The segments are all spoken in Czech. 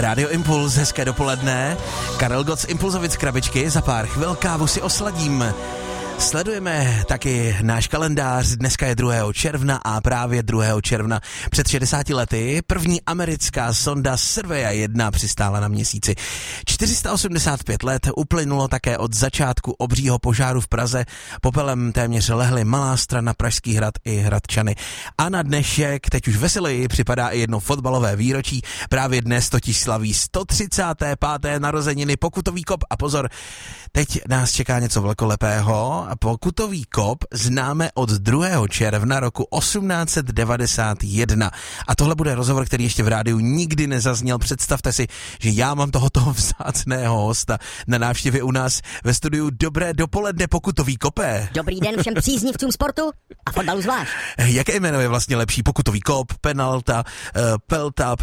Rádio Impuls, hezké dopoledne. Karel Gott z Impulzovic Krabičky, za pár chvil kávu si osladím. Sledujeme taky náš kalendář, dneska je 2. června a právě 2. června před 60 lety první americká sonda Surveya 1 přistála na Měsíci. 485 let uplynulo také od začátku obřího požáru v Praze, popelem téměř lehly Malá Strana, Pražský hrad i Hradčany. A na dnešek, teď už veseleji, připadá i jedno fotbalové výročí, právě dnes totiž slaví 135. narozeniny Pokutový kop a pozor, teď nás čeká něco velkolepého. Pokutový kop známe od 2. června roku 1891. A tohle bude rozhovor, který ještě v rádiu nikdy nezazněl. Představte si, že já mám tohoto vzácného hosta na návštěvě u nás ve studiu. Dobré dopoledne, Pokutový kope. Dobrý den všem příznivcům sportu a fotbalu zvlášť. Jaké jméno je vlastně lepší? Pokutový kop, penalta, pelta.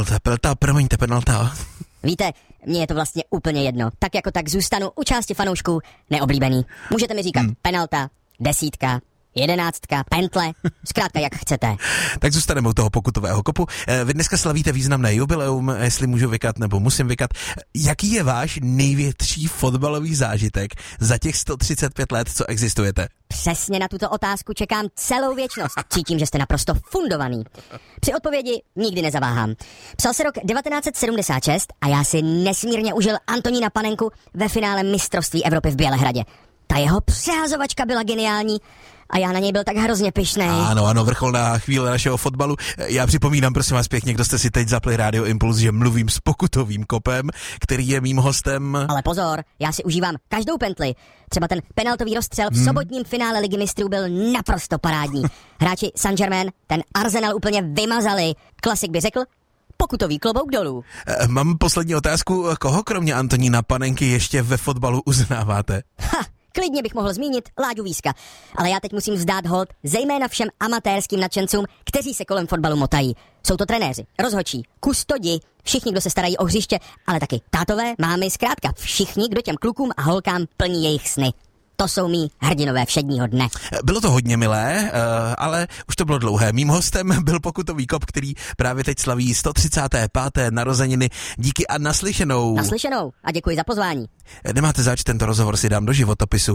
Víte, mně je to vlastně úplně jedno. Tak jako tak zůstanu u části fanoušků neoblíbený. Můžete mi říkat penalta, 10, 11, pentle, zkrátka jak chcete. Tak zůstaneme u toho pokutového kopu. Vy dneska slavíte významné jubileum, jestli můžu vykat nebo musím vykat. Jaký je váš největší fotbalový zážitek za těch 135 let, co existujete? Přesně na tuto otázku čekám celou věčnost. Cítím, že jste naprosto fundovaný. Při odpovědi nikdy nezaváhám. Psal se rok 1976 a já si nesmírně užil Antonína Panenku ve finále mistrovství Evropy v Bělehradě. Ta jeho přehazovačka byla geniální a já na něj byl tak hrozně pyšnej. Ano, vrcholná chvíle našeho fotbalu. Já připomínám, prosím vás pěkně, kdo jste si teď zapli Rádio Impuls, že mluvím s Pokutovým kopem, který je mým hostem. Ale pozor, já si užívám každou pentli. Třeba ten penaltový rozstřel v sobotním finále Ligy mistrů byl naprosto parádní. Hráči Saint-Germain ten Arsenal úplně vymazali. Klasik by řekl, pokutový klobouk dolů. Mám poslední otázku. Koho kromě Antonína Panenky ještě ve fotbalu uznáváte? Klidně bych mohl zmínit Láďu Víska, ale já teď musím vzdát hold zejména všem amatérským nadšencům, kteří se kolem fotbalu motají. Jsou to trenéři, rozhodčí, kustodi, všichni, kdo se starají o hřiště, ale taky tátové, mámy, zkrátka všichni, kdo těm klukům a holkám plní jejich sny. To jsou mý hrdinové všedního dne. Bylo to hodně milé, ale už to bylo dlouhé. Mým hostem byl Pokutový kop, který právě teď slaví 135. narozeniny. Díky a naslyšenou. Naslyšenou a děkuji za pozvání. Nemáte zač, tento rozhovor si dám do životopisu.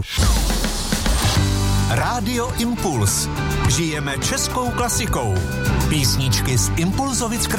Rádio Impuls. Žijeme českou klasikou. Písničky z Impulzovic